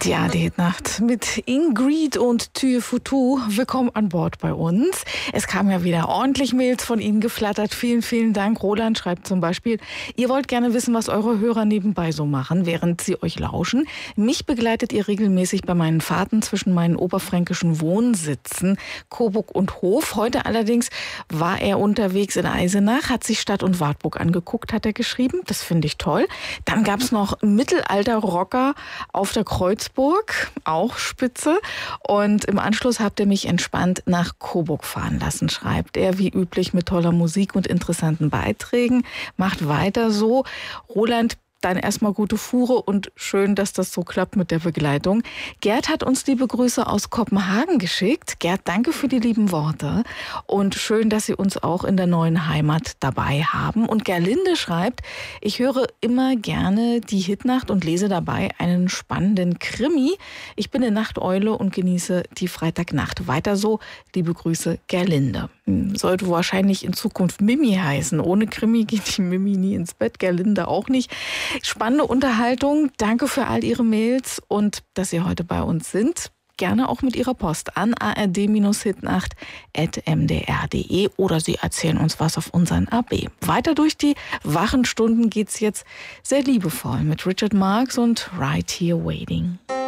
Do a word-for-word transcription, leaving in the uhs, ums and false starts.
Ja, die Hitnacht mit Ingrid und Tue Futu. Willkommen an Bord bei uns. Es kam ja wieder ordentlich Mails von Ihnen geflattert. Vielen, vielen Dank. Roland schreibt zum Beispiel, ihr wollt gerne wissen, was eure Hörer nebenbei so machen, während sie euch lauschen. Mich begleitet ihr regelmäßig bei meinen Fahrten zwischen meinen oberfränkischen Wohnsitzen, Coburg und Hof. Heute allerdings war er unterwegs in Eisenach, hat sich Stadt und Wartburg angeguckt, hat er geschrieben. Das finde ich toll. Dann gab es noch Mittelalter-Rocker auf der Kreuzburg, auch spitze. Und im Anschluss habt ihr mich entspannt nach Coburg fahren lassen, schreibt er, wie üblich mit toller Musik und interessanten Beiträgen. Macht weiter so. Roland, dann erstmal gute Fuhre und schön, dass das so klappt mit der Begleitung. Gerd hat uns liebe Grüße aus Kopenhagen geschickt. Gerd, danke für die lieben Worte und schön, dass Sie uns auch in der neuen Heimat dabei haben. Und Gerlinde schreibt, ich höre immer gerne die Hitnacht und lese dabei einen spannenden Krimi. Ich bin eine Nachteule und genieße die Freitagnacht. Weiter so, liebe Grüße, Gerlinde. Sollte wahrscheinlich in Zukunft Mimi heißen. Ohne Krimi geht die Mimi nie ins Bett, Gerlinde auch nicht. Spannende Unterhaltung. Danke für all Ihre Mails und dass Sie heute bei uns sind. Gerne auch mit Ihrer Post an a r d hitnacht at m d r punkt d e oder Sie erzählen uns was auf unseren A B. Weiter durch die wachen Stunden geht's jetzt sehr liebevoll mit Richard Marx und Right Here Waiting.